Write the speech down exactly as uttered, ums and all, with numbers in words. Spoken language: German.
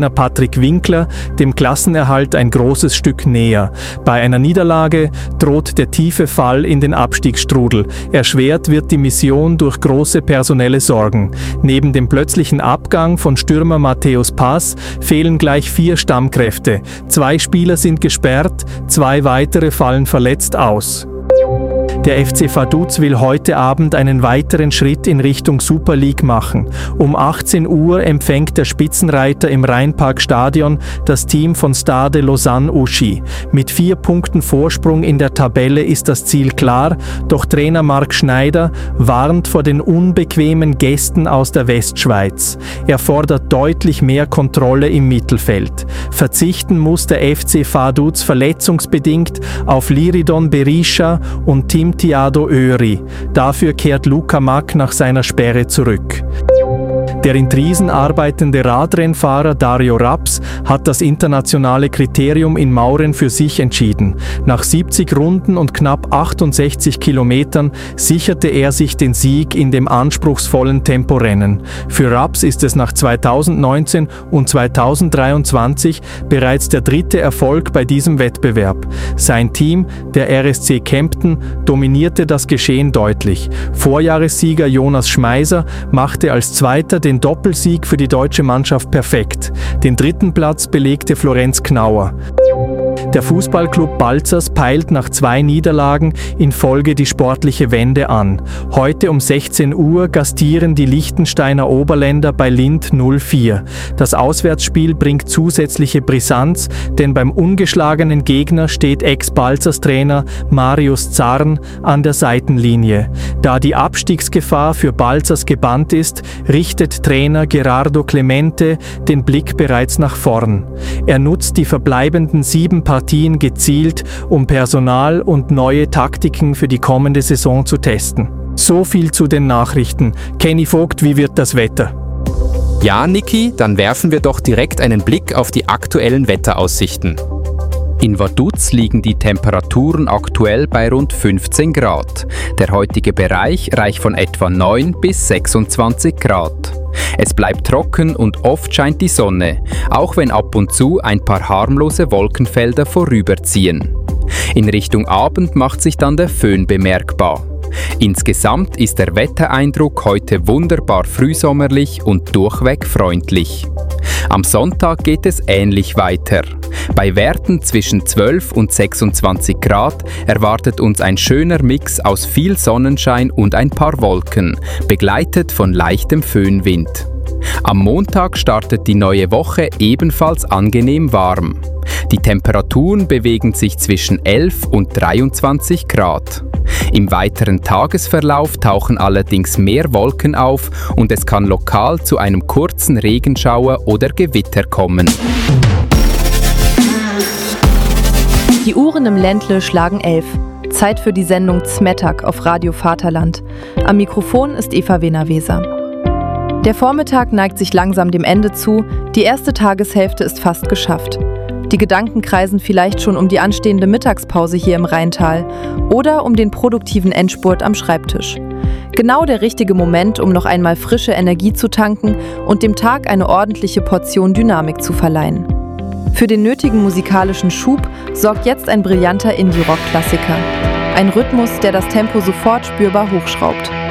Patrick Winkler dem Klassenerhalt ein großes Stück näher. Bei einer Niederlage droht der tiefe Fall in den Abstiegsstrudel. Erschwert wird die Mission durch große personelle Sorgen. Neben dem plötzlichen Abgang von Stürmer Matthäus Pass fehlen gleich vier Stammkräfte. Zwei Spieler sind gesperrt, zwei weitere fallen verletzt aus. Der F C Vaduz will heute Abend einen weiteren Schritt in Richtung Super League machen. Um achtzehn Uhr empfängt der Spitzenreiter im Rheinpark-Stadion das Team von Stade Lausanne-Ouchy. Mit vier Punkten Vorsprung in der Tabelle ist das Ziel klar, doch Trainer Marc Schneider warnt vor den unbequemen Gästen aus der Westschweiz. Er fordert deutlich mehr Kontrolle im Mittelfeld. Verzichten muss der F C Vaduz verletzungsbedingt auf Liridon Berisha und Tim Thiago Öri. Dafür kehrt Luca Mack nach seiner Sperre zurück. Der in Triesen arbeitende Radrennfahrer Dario Raps hat das internationale Kriterium in Mauren für sich entschieden. Nach siebzig Runden und knapp achtundsechzig Kilometern sicherte er sich den Sieg in dem anspruchsvollen Temporennen. Für Raps ist es nach zweitausendneunzehn und zweitausenddreiundzwanzig bereits der dritte Erfolg bei diesem Wettbewerb. Sein Team, der R S C Kempten, dominierte das Geschehen deutlich. Vorjahressieger Jonas Schmeiser machte als Zweiter den Doppelsieg für die deutsche Mannschaft perfekt. Den dritten Platz belegte Florenz Knauer. Der Fußballclub Balzers peilt nach zwei Niederlagen in Folge die sportliche Wende an. Heute um sechzehn Uhr gastieren die Liechtensteiner Oberländer bei Lindt null vier. Das Auswärtsspiel bringt zusätzliche Brisanz, denn beim ungeschlagenen Gegner steht Ex-Balzers-Trainer Marius Zarn an der Seitenlinie. Da die Abstiegsgefahr für Balzers gebannt ist, richtet Trainer Gerardo Clemente den Blick bereits nach vorn. Er nutzt die verbleibenden sieben Partien gezielt, um Personal und neue Taktiken für die kommende Saison zu testen. So viel zu den Nachrichten. Kenny Vogt, wie wird das Wetter? Ja, Niki, dann werfen wir doch direkt einen Blick auf die aktuellen Wetteraussichten. In Vaduz liegen die Temperaturen aktuell bei rund fünfzehn Grad. Der heutige Bereich reicht von etwa neun bis sechsundzwanzig Grad. Es bleibt trocken und oft scheint die Sonne, auch wenn ab und zu ein paar harmlose Wolkenfelder vorüberziehen. In Richtung Abend macht sich dann der Föhn bemerkbar. Insgesamt ist der Wettereindruck heute wunderbar frühsommerlich und durchweg freundlich. Am Sonntag geht es ähnlich weiter. Bei Werten zwischen zwölf und sechsundzwanzig Grad erwartet uns ein schöner Mix aus viel Sonnenschein und ein paar Wolken, begleitet von leichtem Föhnwind. Am Montag startet die neue Woche ebenfalls angenehm warm. Die Temperaturen bewegen sich zwischen elf und dreiundzwanzig Grad. Im weiteren Tagesverlauf tauchen allerdings mehr Wolken auf und es kann lokal zu einem kurzen Regenschauer oder Gewitter kommen. Die Uhren im Ländle schlagen elf. Zeit für die Sendung Zmetak auf Radio Vaterland. Am Mikrofon ist Eva Wehner-Weser. Der Vormittag neigt sich langsam dem Ende zu, die erste Tageshälfte ist fast geschafft. Die Gedanken kreisen vielleicht schon um die anstehende Mittagspause hier im Rheintal oder um den produktiven Endspurt am Schreibtisch. Genau der richtige Moment, um noch einmal frische Energie zu tanken und dem Tag eine ordentliche Portion Dynamik zu verleihen. Für den nötigen musikalischen Schub sorgt jetzt ein brillanter Indie-Rock-Klassiker. Ein Rhythmus, der das Tempo sofort spürbar hochschraubt.